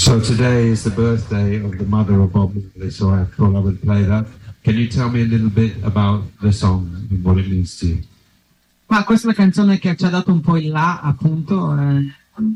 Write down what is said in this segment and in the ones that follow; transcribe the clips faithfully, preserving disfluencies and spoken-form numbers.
So today is the birthday of the mother of Bob Marley, so I thought I would play that. Can you tell me a little bit about the song and what it means to you? Ma questa è la canzone che ci ha dato un po' il là, appunto. Eh.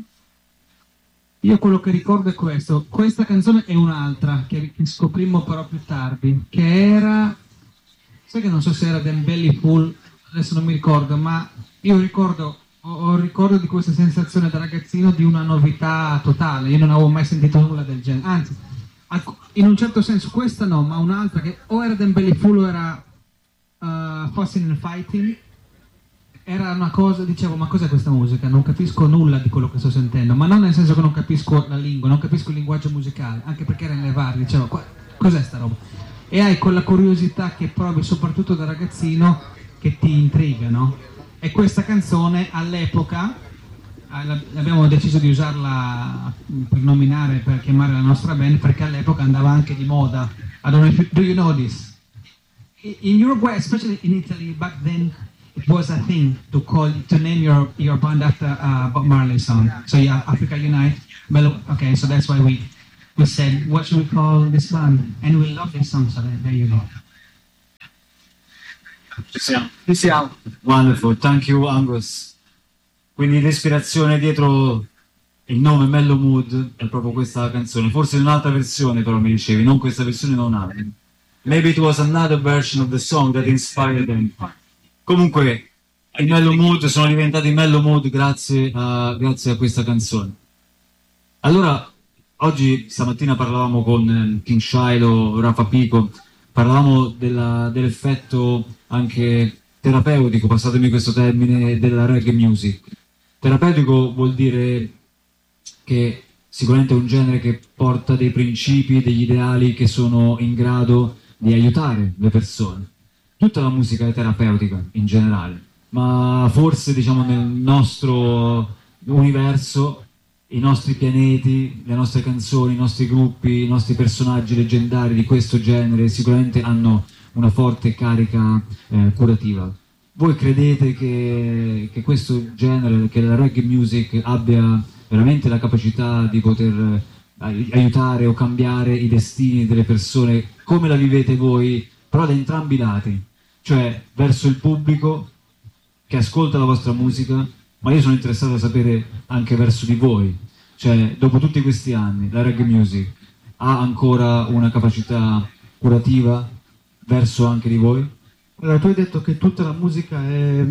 Io quello che ricordo è questo. Questa canzone è un'altra che scoprimmo però più tardi, che era... Sai che non so se era Dan Belly Full, adesso non mi ricordo, ma io ricordo... Ho ricordo di questa sensazione da ragazzino di una novità totale. Io non avevo mai sentito nulla del genere. Anzi, in un certo senso questa no, ma un'altra che o era Dan Belly Full o era uh, Fussing and Fighting. Era una cosa, dicevo, ma cos'è questa musica? Non capisco nulla di quello che sto sentendo, ma non nel senso che non capisco la lingua, non capisco il linguaggio musicale, anche perché era nelle varie, dicevo, cos'è sta roba? E hai quella curiosità che provi soprattutto da ragazzino che ti intriga, no? E questa canzone all'epoca, abbiamo deciso di usarla per nominare, per chiamare la nostra band, perché all'epoca andava anche di moda. I don't know if you, do you know this? In Uruguay, especially in Italy, back then it was a thing to call, to name your, your band after a Bob Marley song. So yeah, Africa Unite, Melo, okay, so that's why we, we said, what should we call this band? And we love this song, so there you go. Ci siamo. Ci siamo. Wonderful, thank you Angus. Quindi l'ispirazione dietro il nome Mellow Mood è proprio questa canzone, forse in un'altra versione però mi dicevi, non questa versione, non un'altra. Maybe it was another version of the song that inspired them. Comunque i Mellow Mood sono diventati Mellow Mood grazie a, grazie a questa canzone. Allora, oggi stamattina parlavamo con King Shiloh, Rafa Pico, parlavamo della, dell'effetto anche terapeutico, passatemi questo termine, della reggae music. Terapeutico vuol dire che sicuramente è un genere che porta dei principi, degli ideali che sono in grado di aiutare le persone. Tutta la musica è terapeutica in generale, ma forse diciamo nel nostro universo, i nostri pianeti, le nostre canzoni, i nostri gruppi, i nostri personaggi leggendari di questo genere sicuramente hanno una forte carica eh, curativa. Voi credete che, che questo genere, che la reggae music abbia veramente la capacità di poter eh, aiutare o cambiare i destini delle persone? Come la vivete voi? Però da entrambi i lati, cioè verso il pubblico che ascolta la vostra musica, ma io sono interessato a sapere anche verso di voi, cioè dopo tutti questi anni la reggae music ha ancora una capacità curativa verso anche di voi? Allora, tu hai detto che tutta la musica è,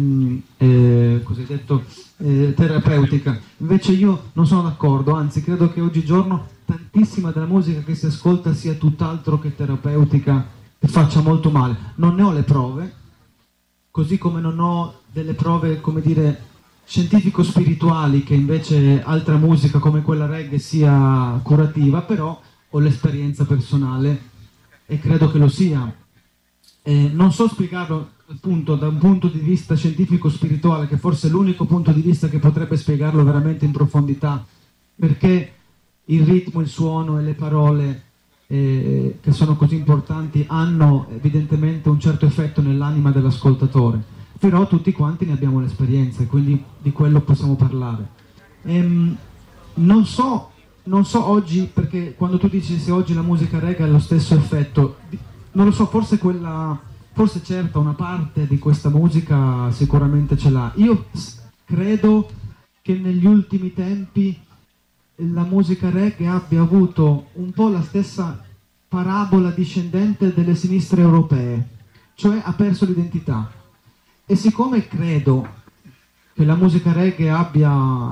è, cosa hai detto, è terapeutica, invece io non sono d'accordo, anzi credo che oggigiorno tantissima della musica che si ascolta sia tutt'altro che terapeutica e faccia molto male. Non ne ho le prove, così come non ho delle prove, come dire, scientifico-spirituali che invece altra musica come quella reggae sia curativa, però ho l'esperienza personale e credo che lo sia. Eh, non so spiegarlo appunto da un punto di vista scientifico-spirituale, che forse è l'unico punto di vista che potrebbe spiegarlo veramente in profondità, perché il ritmo, il suono e le parole eh, che sono così importanti hanno evidentemente un certo effetto nell'anima dell'ascoltatore, però tutti quanti ne abbiamo l'esperienza e quindi di quello possiamo parlare. Ehm, non so, non so oggi, perché quando tu dici se oggi la musica reggae ha lo stesso effetto, non lo so, forse quella, forse certo una parte di questa musica sicuramente ce l'ha. Io credo che negli ultimi tempi la musica reggae abbia avuto un po' la stessa parabola discendente delle sinistre europee, cioè ha perso l'identità. E siccome credo che la musica reggae abbia,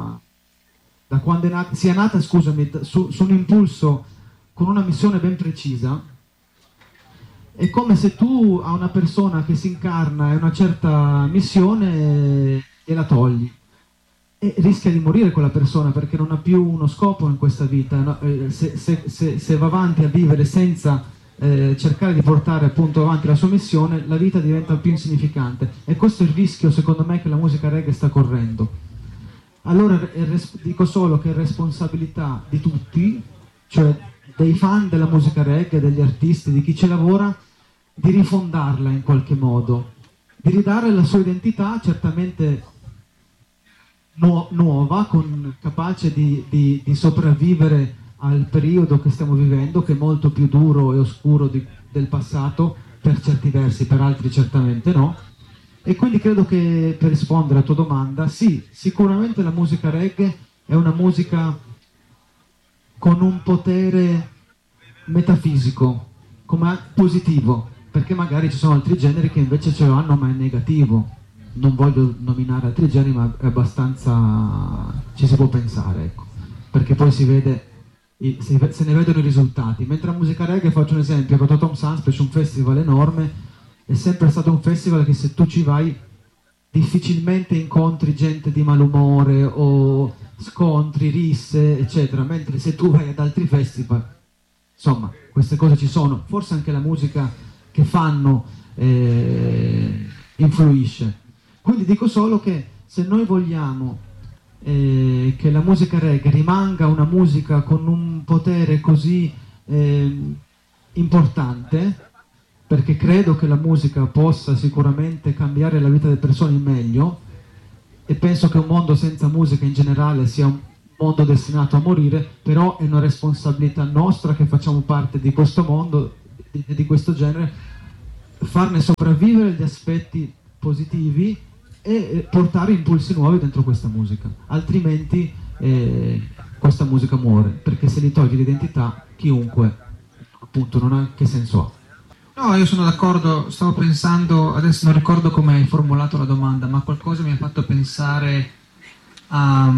da quando è nata, sia nata, scusami, su, su un impulso con una missione ben precisa, è come se tu a una persona che si incarna e una certa missione gliela togli e rischia di morire quella persona perché non ha più uno scopo in questa vita, no? se, se, se, se va avanti a vivere senza eh, cercare di portare appunto avanti la sua missione, la vita diventa più insignificante, e questo è il rischio secondo me che la musica reggae sta correndo. Allora dico solo che è responsabilità di tutti, cioè dei fan della musica reggae, degli artisti, di chi ci lavora, di rifondarla in qualche modo, di ridare la sua identità certamente nu nuova, con, capace di, di, di sopravvivere al periodo che stiamo vivendo, che è molto più duro e oscuro di, del passato, per certi versi, per altri certamente no. E quindi credo che, per rispondere alla tua domanda, sì, sicuramente la musica reggae è una musica con un potere metafisico, come positivo, perché magari ci sono altri generi che invece ce lo hanno ma è negativo. Non voglio nominare altri generi, ma è abbastanza, ci si può pensare, ecco, perché poi si vede, se ne vedono i risultati. Mentre la musica reggae, faccio un esempio, ho fatto Tom Sanspec, un festival enorme, è sempre stato un festival che se tu ci vai difficilmente incontri gente di malumore o scontri, risse, eccetera, mentre se tu vai ad altri festival, insomma, queste cose ci sono. Forse anche la musica che fanno eh, influisce. Quindi dico solo che se noi vogliamo eh, che la musica reggae rimanga una musica con un potere così eh, importante, perché credo che la musica possa sicuramente cambiare la vita delle persone in meglio, e penso che un mondo senza musica in generale sia un mondo destinato a morire, però è una responsabilità nostra che facciamo parte di questo mondo, di, di questo genere, farne sopravvivere gli aspetti positivi e portare impulsi nuovi dentro questa musica, altrimenti eh, questa musica muore, perché se gli togli l'identità, chiunque, appunto, non ha che senso ha. No, io sono d'accordo, stavo pensando, adesso non ricordo come hai formulato la domanda, ma qualcosa mi ha fatto pensare a,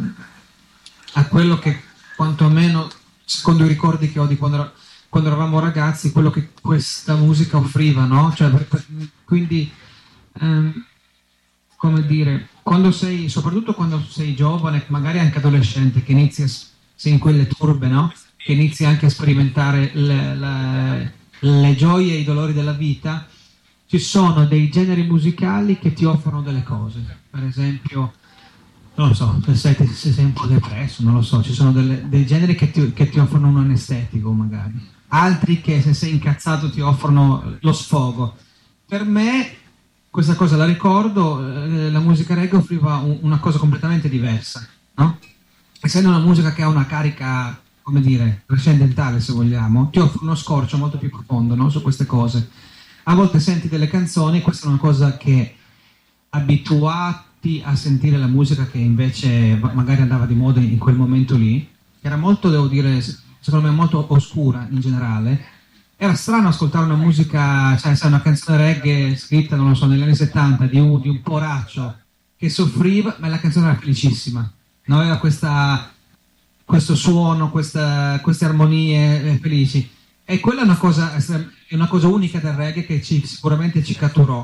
a quello che quantomeno, secondo i ricordi che ho di quando, era, quando eravamo ragazzi, quello che questa musica offriva, no? Cioè, quindi, ehm, come dire, quando sei, soprattutto quando sei giovane, magari anche adolescente, che inizi a, sei in quelle turbe, no? Che inizi anche a sperimentare le, le le gioie e i dolori della vita, ci sono dei generi musicali che ti offrono delle cose. Per esempio, non lo so, se sei, se sei un po' depresso, non lo so, ci sono delle, dei generi che ti, che ti offrono un anestetico magari, altri che se sei incazzato ti offrono lo sfogo. Per me questa cosa la ricordo, eh, la musica reggae offriva un, una cosa completamente diversa, no? Essendo una musica che ha una carica, come dire, trascendentale, se vogliamo, ti offre uno scorcio molto più profondo, no? Su queste cose. A volte senti delle canzoni, questa è una cosa che, abituati a sentire la musica che invece magari andava di moda in quel momento lì, era molto, devo dire, secondo me molto oscura in generale, era strano ascoltare una musica, cioè sai, una canzone reggae scritta, non lo so, negli anni settanta, di un, di un poraccio che soffriva, ma la canzone era felicissima, non aveva questa... questo suono, questa, queste armonie eh, felici, e quella è una cosa, è una cosa unica del reggae che ci, sicuramente ci catturò.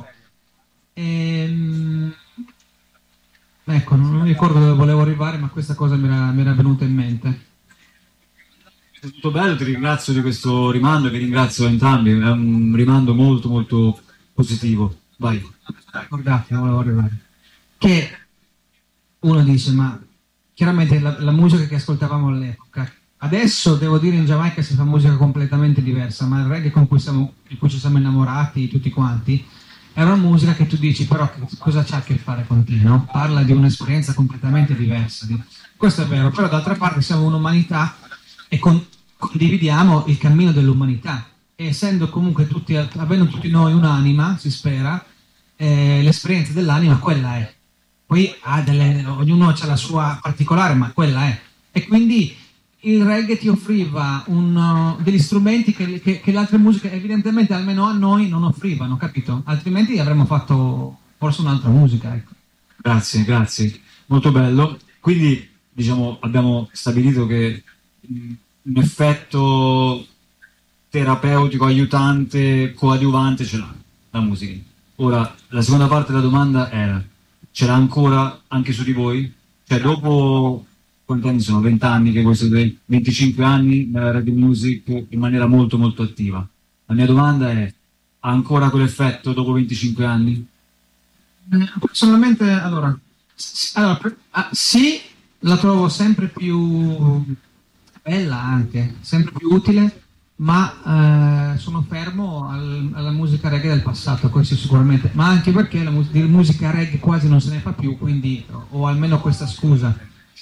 Ehm, ecco, non mi ricordo dove volevo arrivare, ma questa cosa mi era, mi era venuta in mente. È tutto bello, ti ringrazio di questo rimando, vi ringrazio entrambi, è un rimando molto molto positivo. Vai. Ricordate, volevo arrivare. Che uno dice, ma chiaramente la, la musica che ascoltavamo all'epoca, adesso devo dire in Giamaica si fa musica completamente diversa, ma il reggae con cui siamo, di cui ci siamo innamorati tutti quanti era una musica che tu dici però che cosa c'ha a che fare con te, no? Parla di un'esperienza completamente diversa, di... questo è vero, però d'altra parte siamo un'umanità e con, condividiamo il cammino dell'umanità, e essendo comunque tutti, avendo tutti noi un'anima, si spera, eh, l'esperienza dell'anima quella è. Poi ha delle, ognuno ha la sua particolare, ma quella è. E quindi il reggae ti offriva un, uh, degli strumenti che, che, che le altre musiche, evidentemente, almeno a noi, non offrivano, capito? Altrimenti avremmo fatto forse un'altra musica, ecco. Grazie, grazie. Molto bello. Quindi, diciamo, abbiamo stabilito che un effetto terapeutico, aiutante, coadiuvante ce l'ha la musica. Ora, la seconda parte della domanda era: ce l'ha ancora anche su di voi? Cioè, dopo quanti anni sono? venti anni che questo dei venticinque anni nella reggae music in maniera molto molto attiva. La mia domanda è: ha ancora quell'effetto dopo venticinque anni? Personalmente, allora, s- allora per- ah, sì, la trovo sempre più bella, anche sempre più utile, ma eh, sono fermo al- alla musica reggae del passato, questo sicuramente, ma anche perché la mus- di musica reggae quasi non se ne fa più, quindi ho almeno questa scusa.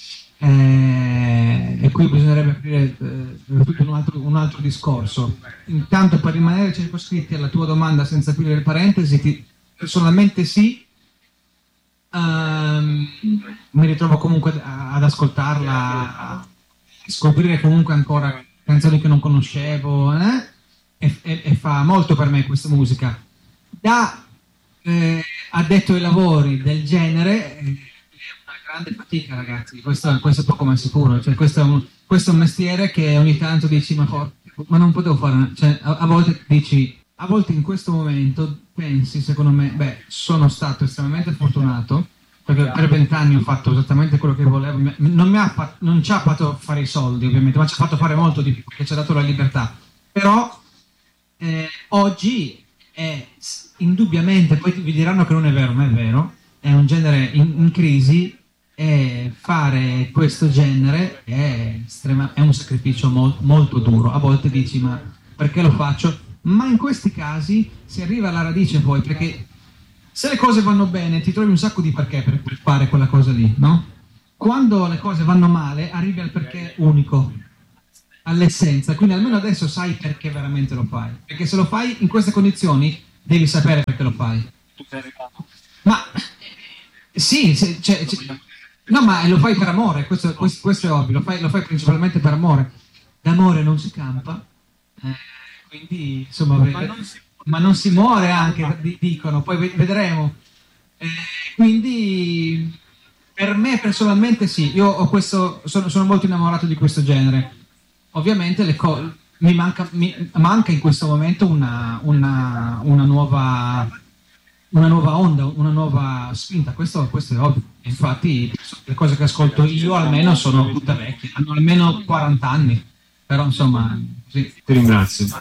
Eh, e qui bisognerebbe aprire eh, un, altro, un altro discorso. Intanto, per rimanere circoscritti alla tua domanda senza aprire le parentesi, ti, personalmente sì, um, mi ritrovo comunque ad ascoltarla, a scoprire comunque ancora canzoni che non conoscevo, eh? e, e, e fa molto per me questa musica. Da eh, addetto ai lavori del genere, eh, grande fatica, ragazzi, questo, questo è poco ma sicuro, cioè, questo, è un, questo è un mestiere che ogni tanto dici ma, for- ma non potevo fare, cioè, a, a volte dici, a volte in questo momento pensi, secondo me, beh, sono stato estremamente fortunato perché per vent'anni ho fatto esattamente quello che volevo, non, mi ha fatto, non ci ha fatto fare i soldi ovviamente, ma ci ha fatto fare molto di più perché ci ha dato la libertà, però eh, oggi è indubbiamente, poi vi diranno che non è vero, ma è vero, è un genere in, in crisi. E fare questo genere è, estrema, è un sacrificio mol, molto duro. A volte dici ma perché lo faccio? Ma in questi casi si arriva alla radice poi, perché se le cose vanno bene ti trovi un sacco di perché per, per fare quella cosa lì, no? Quando le cose vanno male arrivi al perché unico, all'essenza, quindi almeno adesso sai perché veramente lo fai, perché se lo fai in queste condizioni devi sapere perché lo fai. Ma sì, se, cioè, cioè, no, ma lo fai per amore, questo, questo, questo è ovvio, lo fai, lo fai principalmente per amore. D'amore non si campa, eh, quindi insomma, ma, vede, non si, ma non si muore anche, dicono, poi vedremo. Eh, quindi per me personalmente sì, io ho questo, sono, sono molto innamorato di questo genere. Ovviamente le co- mi, manca, mi manca in questo momento una, una, una nuova... una nuova onda, una nuova spinta, questo, questo è ovvio. Infatti le cose che ascolto io almeno sono tutte vecchie, hanno almeno quaranta anni, però insomma sì. Ti ringrazio.